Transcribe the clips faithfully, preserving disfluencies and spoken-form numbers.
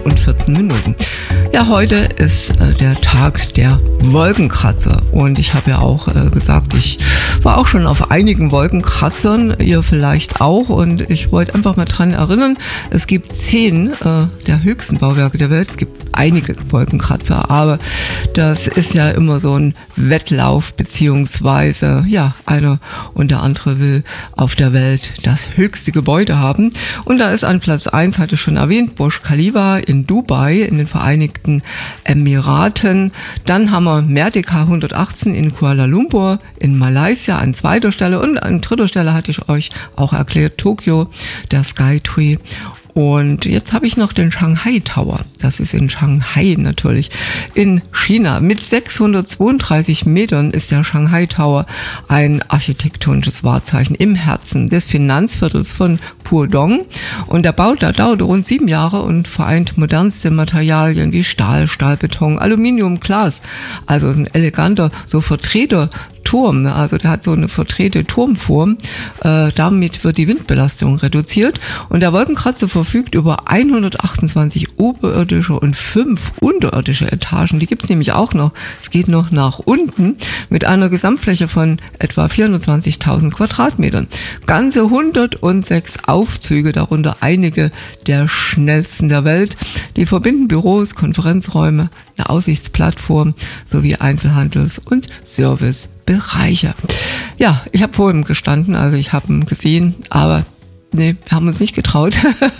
und vierzehn Minuten. Ja, heute ist äh, der Tag der Wolkenkratzer und ich habe ja auch äh, gesagt, ich war auch schon auf einigen Wolkenkratzern, ihr vielleicht auch, und ich wollte einfach mal dran erinnern, es gibt zehn äh, der höchsten Bauwerke der Welt, es gibt einige Wolkenkratzer, aber das ist ja immer so ein Wettlauf, beziehungsweise ja, einer und der andere will auf der Welt das höchste Gebäude haben, und da ist an Platz eins, hatte ich schon erwähnt, Burj Khalifa in Dubai in den Vereinigten Emiraten. Dann haben wir Merdeka hundertachtzehn in Kuala Lumpur in Malaysia an zweiter Stelle, und an dritter Stelle hatte ich euch auch erklärt, Tokio, der Skytree. Und jetzt habe ich noch den Shanghai Tower. Das ist in Shanghai natürlich, in China. Mit sechshundertzweiunddreißig Metern ist der Shanghai Tower ein architektonisches Wahrzeichen im Herzen des Finanzviertels von Pudong. Und der Bau, der dauerte rund sieben Jahre und vereint modernste Materialien wie Stahl, Stahlbeton, Aluminium, Glas. Also ist ein eleganter, so Vertreter Turm, also der hat so eine verdrehte Turmform, äh, damit wird die Windbelastung reduziert, und der Wolkenkratzer verfügt über hundertachtundzwanzig oberirdische und fünf unterirdische Etagen, die gibt's nämlich auch noch, es geht noch nach unten, mit einer Gesamtfläche von etwa vierhundertzwanzigtausend Quadratmetern. Ganze hundertsechs Aufzüge, darunter einige der schnellsten der Welt, die verbinden Büros, Konferenzräume, eine Aussichtsplattform sowie Einzelhandels- und Servicebereiche. Ja, ich habe vor ihm gestanden, also ich habe ihn gesehen, aber nee, wir haben uns nicht getraut.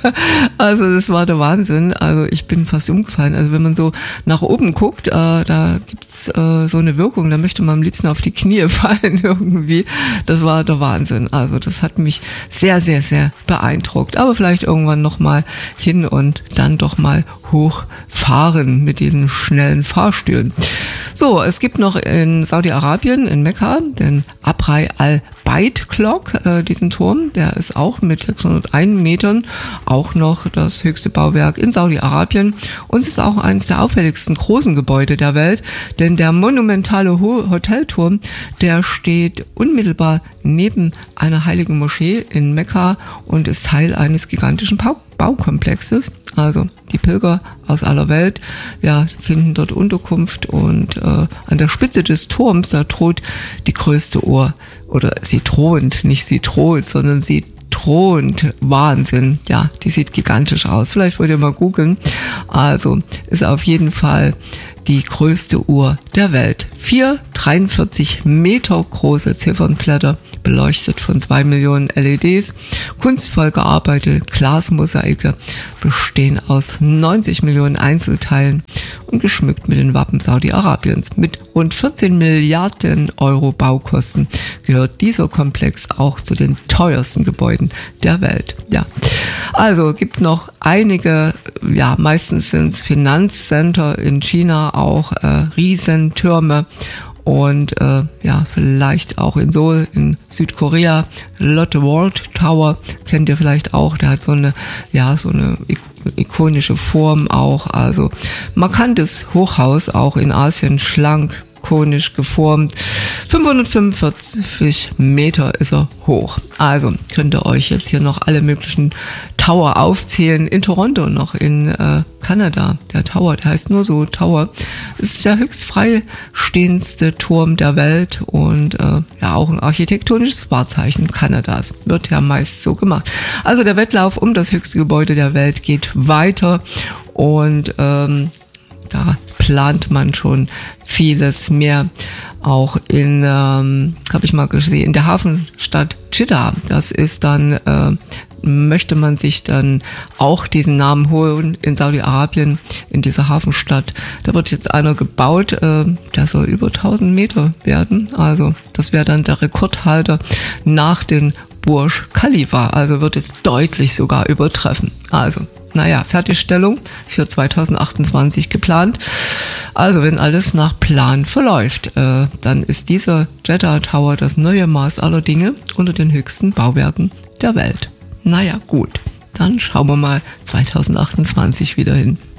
Also das war der Wahnsinn. Also ich bin fast umgefallen. Also wenn man so nach oben guckt, äh, da gibt's äh, so eine Wirkung, da möchte man am liebsten auf die Knie fallen irgendwie. Das war der Wahnsinn. Also das hat mich sehr, sehr, sehr beeindruckt. Aber vielleicht irgendwann nochmal hin und dann doch mal hochfahren mit diesen schnellen Fahrstühlen. So, es gibt noch in Saudi-Arabien, in Mekka, den Abrai al-Bait Clock, äh, diesen Turm, der ist auch mit sechshunderteins Metern auch noch das höchste Bauwerk in Saudi-Arabien, und es ist auch eines der auffälligsten großen Gebäude der Welt, denn der monumentale Ho- Hotelturm, der steht unmittelbar neben einer heiligen Moschee in Mekka und ist Teil eines gigantischen Bau- Baukomplexes. Also die Pilger aus aller Welt, ja, finden dort Unterkunft, und äh, an der Spitze des Turms, da droht die größte Uhr, oder sie thront, nicht sie droht, sondern sie thront. Wahnsinn, ja, die sieht gigantisch aus. Vielleicht wollt ihr mal googeln. Also ist auf jeden Fall die größte Uhr der Welt. Vier dreiundvierzig Meter große Ziffernblätter, beleuchtet von zwei Millionen L E Ds, kunstvoll gearbeitete Glasmosaike, bestehen aus neunzig Millionen Einzelteilen und geschmückt mit den Wappen Saudi-Arabiens. Mit rund vierzehn Milliarden Euro Baukosten gehört dieser Komplex auch zu den teuersten Gebäuden der Welt. Ja, also gibt noch einige, ja, meistens sind es Finanzcenter in China, auch äh, Riesentürme, und äh, ja, vielleicht auch in Seoul in Südkorea, Lotte World Tower kennt ihr vielleicht auch, der hat so eine, ja, so eine ikonische Form auch, also markantes Hochhaus auch in Asien, schlank, konisch geformt. fünfhundertfünfundvierzig Meter ist er hoch. Also könnt ihr euch jetzt hier noch alle möglichen Tower aufzählen. In Toronto noch, in äh, Kanada, der Tower, der heißt nur so Tower, ist der höchst freistehendste Turm der Welt und äh, ja auch ein architektonisches Wahrzeichen Kanadas. Wird ja meist so gemacht. Also der Wettlauf um das höchste Gebäude der Welt geht weiter, und ähm, da plant man schon vieles mehr. Auch in, ähm, habe ich mal gesehen, in der Hafenstadt Jeddah. Das ist dann, äh, möchte man sich dann auch diesen Namen holen in Saudi-Arabien, in dieser Hafenstadt. Da wird jetzt einer gebaut, äh, der soll über tausend Meter werden. Also das wäre dann der Rekordhalter nach den Burj Khalifa. Also wird es deutlich sogar übertreffen. Also naja, Fertigstellung für zweitausendachtundzwanzig geplant. Also wenn alles nach Plan verläuft, äh, dann ist dieser Jeddah Tower das neue Maß aller Dinge unter den höchsten Bauwerken der Welt. Naja, gut, dann schauen wir mal zweitausendachtundzwanzig wieder hin.